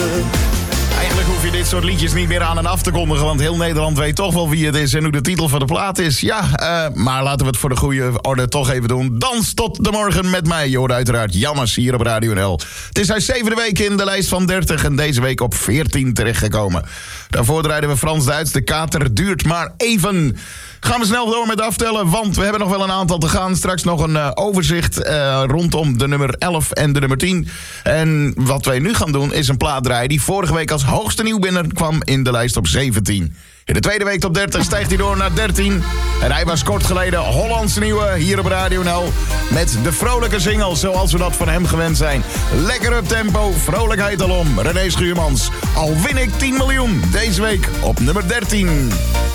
Eigenlijk hoef je dit soort liedjes niet meer aan en af te kondigen, want heel Nederland weet toch wel wie het is en hoe de titel van de plaat is. Ja, maar laten we het voor de goede orde toch even doen. Dans tot de morgen met mij. Je hoort uiteraard Jammers hier op Radio NL. Het is zijn 7e week in de lijst van 30 en deze week op 14 terechtgekomen. Daarvoor draaiden we Frans-Duits. De kater duurt maar even. Gaan we snel door met aftellen, want we hebben nog wel een aantal te gaan. Straks nog een overzicht rondom de nummer 11 en de nummer 10. En wat wij nu gaan doen is een plaat draaien die vorige week als hoogste nieuw binnenkwam in de lijst op 17. In de tweede week op 30 stijgt hij door naar 13. En hij was kort geleden Hollandse nieuwe hier op Radio NL. Met de vrolijke singles zoals we dat van hem gewend zijn. Lekker up tempo, vrolijkheid alom. René Schuurmans. Al win ik 10 miljoen. Deze week op nummer 13.